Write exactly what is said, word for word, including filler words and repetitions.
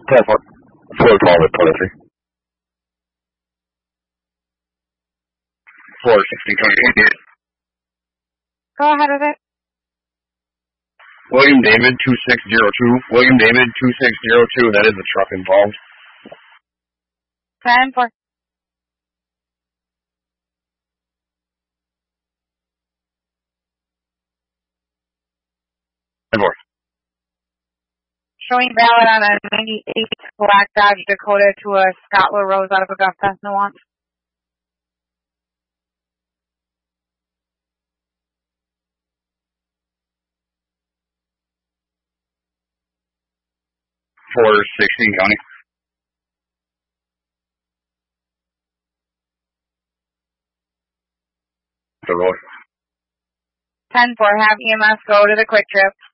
ten four. four twelve at twenty-three. four sixty, twenty-eight. Go ahead with it. William David, two six zero two. William David, two six zero two. That is the truck involved. ten four. ten four. Showing valid on a ninety-eight Black Dodge Dakota to a Scott LaRose out of Augusta, Nuance. four sixteen County. The road. ten four, have E M S go to the Quick Trip.